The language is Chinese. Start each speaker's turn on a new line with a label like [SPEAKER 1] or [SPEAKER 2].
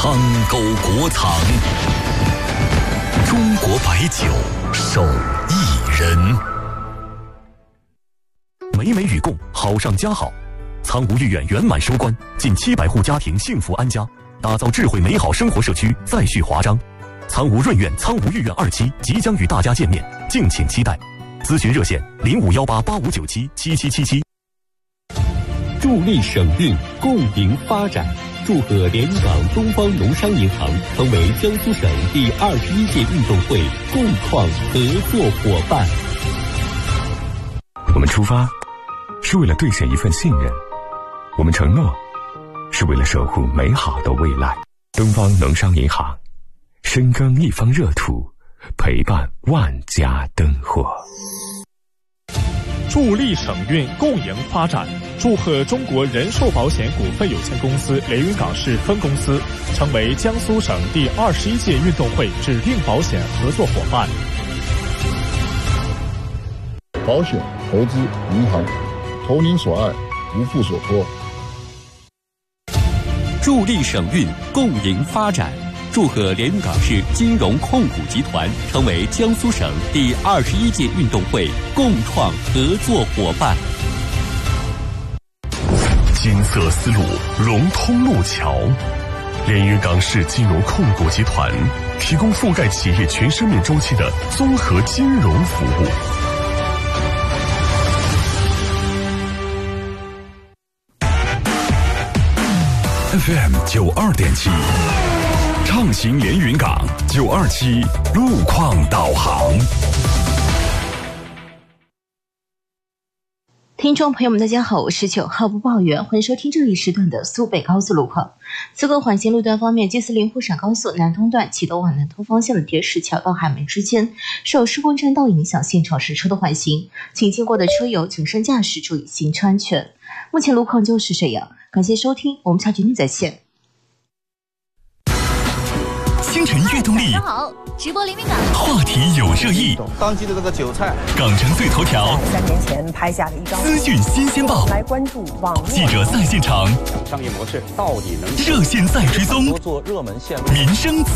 [SPEAKER 1] 苍沟国藏，中国白酒手艺人。美美与共，好上加好。苍梧御苑圆满收官，近700户家庭幸福安家，打造智慧美好生活社区再续华章。苍梧润苑、苍梧御苑2期即将与大家见面，敬请期待。咨询热线051885977777。
[SPEAKER 2] 助力省运，共赢发展。祝贺连云港东方农商银行成为江苏省第21届运动会共创合作伙伴。
[SPEAKER 3] 我们出发是为了兑现一份信任，我们承诺是为了守护美好的未来。东方农商银行，深耕一方热土，陪伴万家灯火。
[SPEAKER 4] 助力省运，共赢发展。祝贺中国人寿保险股份有限公司连云港市分公司成为江苏省第21届运动会指定保险合作伙伴。
[SPEAKER 5] 保险、投资、银行，投您所爱，无负所托。
[SPEAKER 2] 助力省运，共赢发展。祝贺连云港市金融控股集团成为江苏省第21届运动会共创合作伙伴。
[SPEAKER 6] 金色丝路融通路桥，连云港市金融控股集团提供覆盖企业全生命周期的综合金融服务。
[SPEAKER 1] FM 92.7，畅行连云港927路况导航。
[SPEAKER 7] 听众朋友们大家好，我是9号播报员，欢迎收听这一时段的苏北高速路况。此刻缓行路段方面，G4临沪陕高速南东段启东往南通方向的叠石桥到海门之间，受施工占道影响，现场实车的缓行，请经过的车友谨慎驾驶，注意行车安全。目前路况就是这样，感谢收听，我们下决定再见。
[SPEAKER 1] 星辰悦动力，
[SPEAKER 8] 大家好，直播连云港
[SPEAKER 1] 话题有热议，
[SPEAKER 9] 当季的这个韭菜，
[SPEAKER 1] 港城最头条
[SPEAKER 10] 3年前拍下的一张
[SPEAKER 1] 资讯新鲜报，
[SPEAKER 10] 来关注网络
[SPEAKER 1] 记者在现场，
[SPEAKER 9] 商业模式到底能
[SPEAKER 1] 热线在追踪，
[SPEAKER 9] 做热门线路，
[SPEAKER 1] 民生